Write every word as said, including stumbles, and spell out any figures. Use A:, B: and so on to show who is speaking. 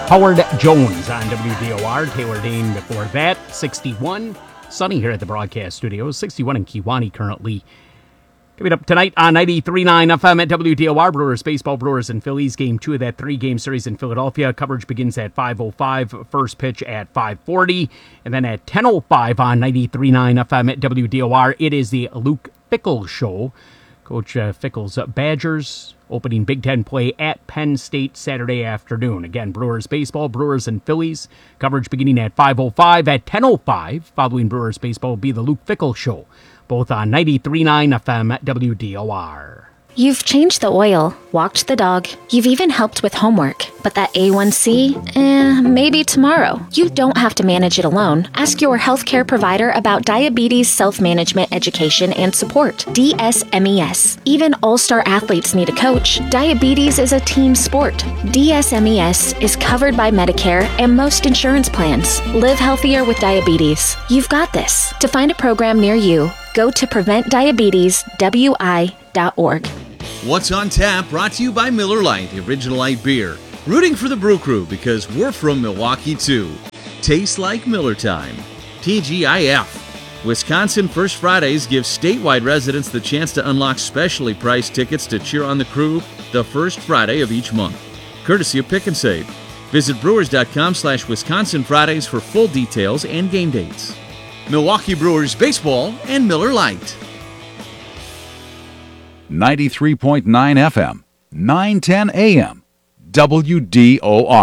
A: Howard Jones on W D O R. Taylor Dane before that. sixty-one. Sunny here at the broadcast studios. sixty-one in Kewaunee currently. Coming up tonight on ninety-three point nine F M at W D O R, Brewers baseball, Brewers and Phillies. Game two of that three-game series in Philadelphia. Coverage begins at five oh five. First pitch at five forty. And then at ten oh five on ninety-three point nine F M at W D O R, it is the Luke Fickell Show. Coach uh, Fickell's Badgers opening Big Ten play at Penn State Saturday afternoon. Again, Brewers baseball, Brewers and Phillies. Coverage beginning at five oh five. At ten oh five, following Brewers baseball, will be the Luke Fickell Show. Both on ninety-three point nine F M at W D O R.
B: You've changed the oil, walked the dog, you've even helped with homework. But that A one C, eh, maybe tomorrow. You don't have to manage it alone. Ask your healthcare provider about diabetes self-management education and support, D S M E S. Even all-star athletes need a coach. Diabetes is a team sport. D S M E S is covered by Medicare and most insurance plans. Live healthier with diabetes. You've got this. To find a program near you, go to prevent diabetes w i dot org.
C: What's on Tap brought to you by Miller Lite, the original light beer. Rooting for the Brew Crew because we're from Milwaukee too. Tastes like Miller time. T G I F. Wisconsin First Fridays gives statewide residents the chance to unlock specially priced tickets to cheer on the Crew the first Friday of each month. Courtesy of Pick and Save. Visit brewers.com slash Wisconsin Fridays for full details and game dates. Milwaukee Brewers baseball and Miller Lite.
D: ninety-three point nine F M, nine ten A M, W D O R.